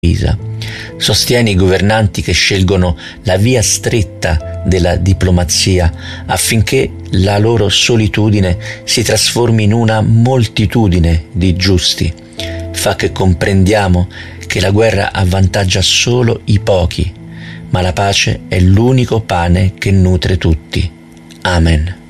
Sostieni i governanti che scelgono la via stretta della diplomazia affinché la loro solitudine si trasformi in una moltitudine di giusti. Fa che comprendiamo che la guerra avvantaggia solo i pochi, ma la pace è l'unico pane che nutre tutti. Amen.